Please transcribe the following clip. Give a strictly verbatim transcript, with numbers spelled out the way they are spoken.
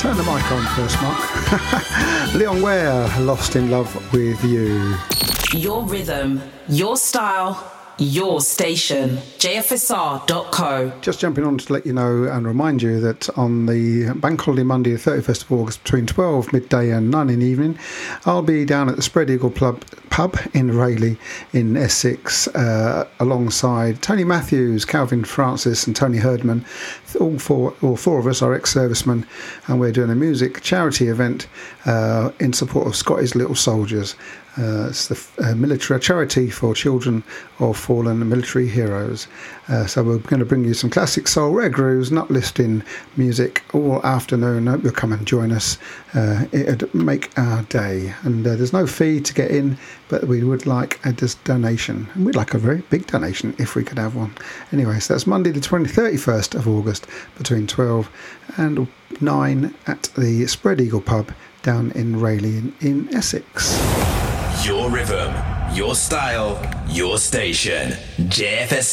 Turn the mic on first, Mark. Leon Ware, Lost in Love with You. Your rhythm, your style, your station. J F S R dot co. Just jumping on to let you know and remind you that on the Bank Holiday Monday, the thirty-first of August, between twelve midday and nine in the evening, I'll be down at the Spread Eagle Pub, pub in Rayleigh in Essex, uh, alongside Tony Matthews, Calvin Francis and Tony Herdman. All four, all four of us are ex-servicemen, and we're doing a music charity event uh, in support of Scottish Little Soldiers. Uh, it's the uh, military charity for children of fallen military heroes. Uh, so we're going to bring you some classic soul, rare grooves, and uplifting music all afternoon. I hope you'll come and join us. Uh, it'd make our day. And uh, there's no fee to get in, but we would like a dis- donation. And we'd like a very big donation if we could have one. Anyway, so that's Monday the thirty-first of August between twelve and nine at the Spread Eagle Pub down in Rayleigh in, in Essex. Your rhythm, your style, your station. J F S